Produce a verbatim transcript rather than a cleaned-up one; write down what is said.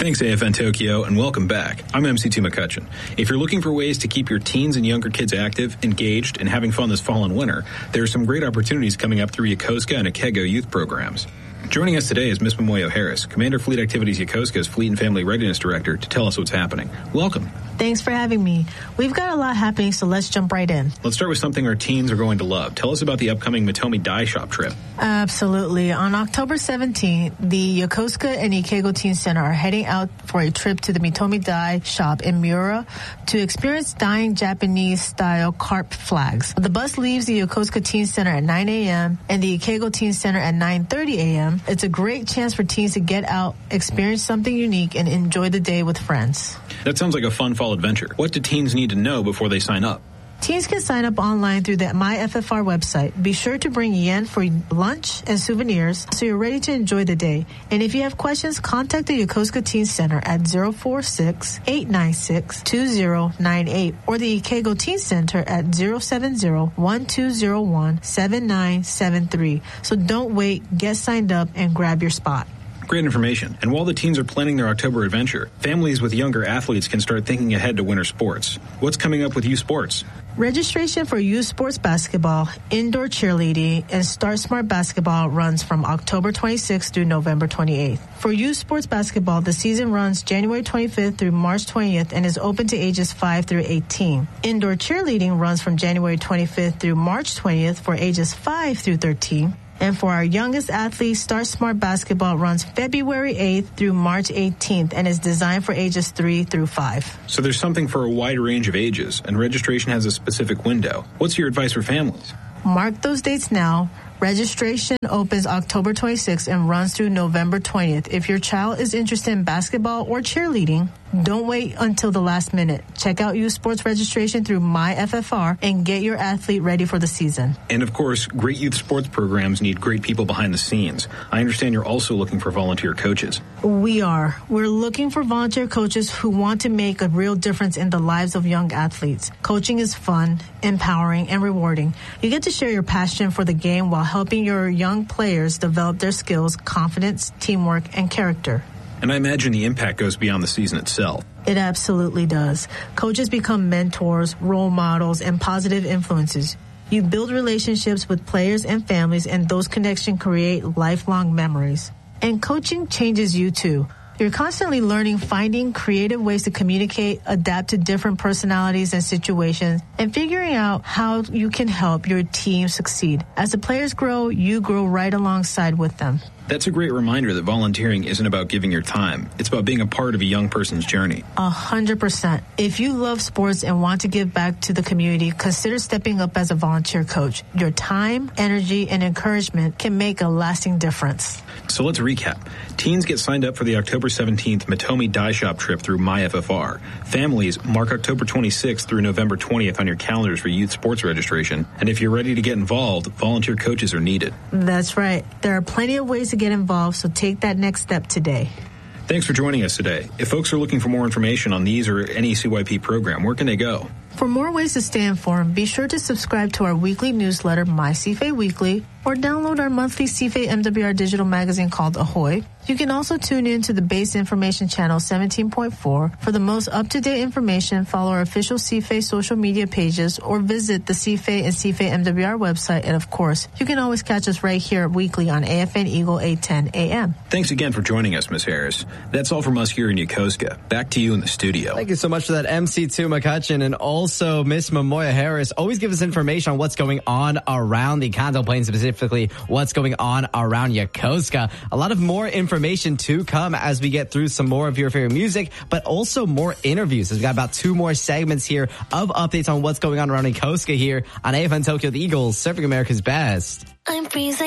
Thanks, A F N Tokyo, and welcome back. I'm M C two McCutcheon. If you're looking for ways to keep your teens and younger kids active, engaged, and having fun this fall and winter, there are some great opportunities coming up through Yokosuka and Ikego youth programs. Joining us today is Miss Momoyo Harris, Commander Fleet Activities Yokosuka's Fleet and Family Readiness Director, to tell us what's happening. Welcome. Thanks for having me. We've got a lot happening, so let's jump right in. Let's start with something our teens are going to love. Tell us about the upcoming Mitomi Dye Shop trip. Absolutely. On October seventeenth, the Yokosuka and Ikego Teen Center are heading out for a trip to the Mitomi Dye Shop in Miura to experience dyeing Japanese-style carp flags. The bus leaves the Yokosuka Teen Center at nine a.m. and the Ikego Teen Center at nine thirty a.m. It's a great chance for teens to get out, experience something unique, and enjoy the day with friends. That sounds like a fun fall adventure. What do teens need to know before they sign up? Teens can sign up online through the My F F R website. Be sure to bring yen for lunch and souvenirs so you're ready to enjoy the day. And if you have questions, contact the Yokosuka Teen Center at zero four six, eight nine six, two zero nine eight or the Ikego Teen Center at zero seven zero, one two zero one, seven nine seven three. So don't wait, get signed up, and grab your spot. Great information. And while the teens are planning their October adventure, families with younger athletes can start thinking ahead to winter sports. What's coming up with youth sports? Registration for youth sports basketball, indoor cheerleading, and Start Smart Basketball runs from October twenty-sixth through November twenty-eighth. For youth sports basketball, the season runs January twenty-fifth through March twentieth and is open to ages five through eighteen. Indoor cheerleading runs from January twenty-fifth through March twentieth for ages five through thirteen. And for our youngest athletes, Start Smart Basketball runs February eighth through March eighteenth and is designed for ages three through five. So there's something for a wide range of ages, and registration has a specific window. What's your advice for families? Mark those dates now. Registration opens October twenty-sixth and runs through November twentieth. If your child is interested in basketball or cheerleading, don't wait until the last minute. Check out youth sports registration through My F F R and get your athlete ready for the season. And of course, great youth sports programs need great people behind the scenes. I understand you're also looking for volunteer coaches. We are. We're looking for volunteer coaches who want to make a real difference in the lives of young athletes. Coaching is fun, empowering, and rewarding. You get to share your passion for the game while helping your young players develop their skills, confidence, teamwork, and character. And I imagine the impact goes beyond the season itself. It absolutely does. Coaches become mentors, role models, and positive influences. You build relationships with players and families, and those connections create lifelong memories. And coaching changes you too. You're constantly learning, finding creative ways to communicate, adapt to different personalities and situations, and figuring out how you can help your team succeed. As the players grow, you grow right alongside with them. That's a great reminder that volunteering isn't about giving your time. It's about being a part of a young person's journey. A hundred percent. If you love sports and want to give back to the community, consider stepping up as a volunteer coach. Your time, energy, and encouragement can make a lasting difference. So let's recap. Teens get signed up for the October seventeenth Mitomi Dye Shop trip through My F F R. Families, mark October twenty-sixth through November twentieth on your calendars for youth sports registration. And if you're ready to get involved, volunteer coaches are needed. That's right. There are plenty of ways to get involved, so take that next step today. Thanks for joining us today. If folks are looking for more information on these or any C Y P program, where can they go? For more ways to stay informed, be sure to subscribe to our weekly newsletter, My C F A Weekly, or download our monthly C F A M W R digital magazine called Ahoy. You can also tune in to the Base Information Channel seventeen point four. For the most up-to-date information, follow our official C F A social media pages or visit the C F A and C F A M W R website. And of course, you can always catch us right here weekly on A F N Eagle eight ten A M. Thanks again for joining us, Miz Harris. That's all from us here in Yokosuka. Back to you in the studio. Thank you so much for that, M C two McCutcheon, and also Miss Momoyo Harris. Always give us information on what's going on around the Kanto Plain, specifically what's going on around Yokosuka. A lot of more information to come as we get through some more of your favorite music, but also more interviews. We've got about two more segments here of updates on what's going on around Yokosuka here on A F N Tokyo, the Eagles, serving America's best. I'm freezing.